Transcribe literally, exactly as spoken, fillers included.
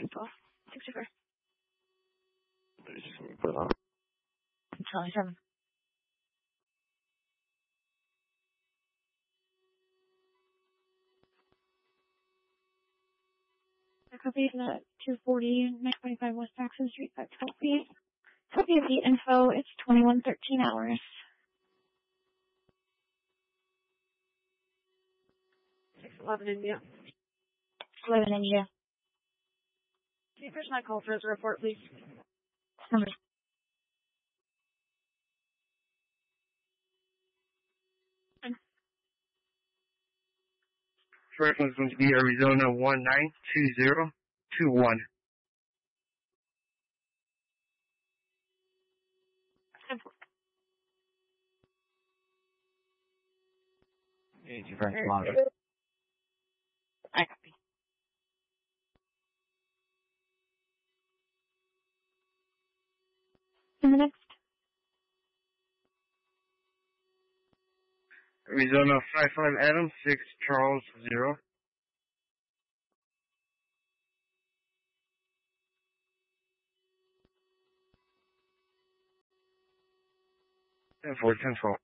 twelve. sixty-four. Just put it on. twenty-seven. A copy of the two forty, nine twenty-five West Jackson Street, five twelve. Copy of the info, it's twenty-one thirteen hours. six eleven India. eleven India. Can you push my call for his report, please? Number. First one's going to be Arizona one nine two zero two one. Eighty Frank Monitor. I copy. And the next. Arizona five five Adam six Charles zero. ten four ten twelve.